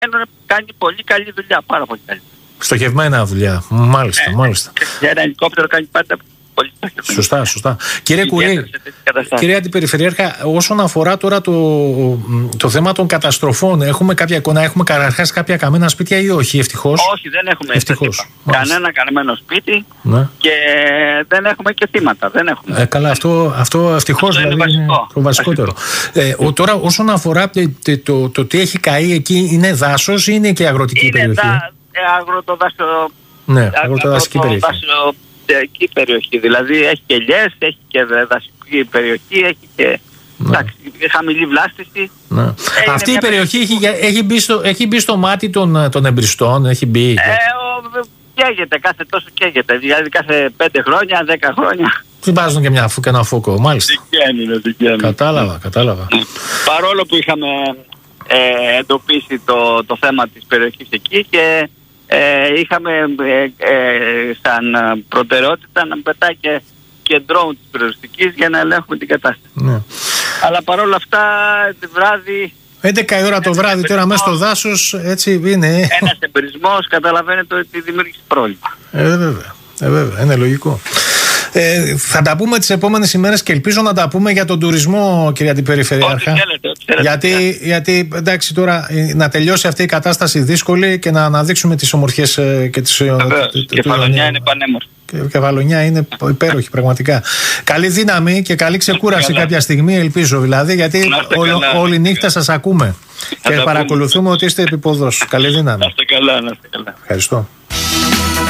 κάνει πολύ καλή δουλειά, πάρα πολύ καλή. Στοχευμένα δουλειά. Μάλιστα, μάλιστα. Για ένα ελικόπτερο κάνει πάντα πολύ στοχευμένα. Σωστά. Κύριε Κουρί, κύριε Αντιπεριφερειάρχα, όσον αφορά τώρα το θέμα των καταστροφών, έχουμε κάποια εικόνα, έχουμε καταρχάς κάποια καμένα σπίτια ή όχι, ευτυχώς? Όχι, δεν έχουμε κανένα καμένο σπίτι, ναι. Και δεν έχουμε και θύματα. Δεν έχουμε. Καλά, αυτό ευτυχώς δηλαδή είναι το βασικότερο. Τώρα, όσον αφορά το τι έχει καεί εκεί, είναι δάσος ή είναι και αγροτική περιοχή? Είναι αγροτοδασική περιοχή. Δηλαδή έχει και ελιές, έχει και δασική περιοχή, έχει και χαμηλή βλάστηση. Ναι. Αυτή η περιοχή έχει μπει στο μάτι των εμπριστών, έχει μπει. Καίγεται, κάθε τόσο καίγεται. Δηλαδή κάθε 5 χρόνια, 10 χρόνια. Τι βάζουν και ένα φόκο, μάλιστα. Δικαίωνει. Κατάλαβα. Παρόλο που είχαμε εντοπίσει το θέμα της περιοχής εκεί και είχαμε σαν προτεραιότητα να πετάει και ντρόουν της περιοριστικής για να ελέγχουμε την κατάσταση. Ναι. Αλλά παρόλα αυτά τη βράδυ 11 η ώρα το βράδυ τώρα μέσα στο δάσος, έτσι είναι. Ένας εμπειρισμός, καταλαβαίνετε ότι δημιούργησε πρόβλημα. Βέβαια, είναι λογικό. Θα τα πούμε τις επόμενες ημέρες και ελπίζω να τα πούμε για τον τουρισμό, κυρία Αντιπεριφερειάρχα. Γιατί εντάξει, τώρα να τελειώσει αυτή η κατάσταση δύσκολη και να αναδείξουμε τις ομορφιές και τις. Κεφαλονιά είναι πανέμορφη. Κεφαλονιά είναι υπέροχη, πραγματικά. Καλή δύναμη και καλή ξεκούραση κάποια στιγμή, ελπίζω δηλαδή, γιατί όλη νύχτα σας ακούμε και παρακολουθούμε ότι είστε επιποδός. Καλή δύναμη. Να είστε καλά. Ευχαριστώ.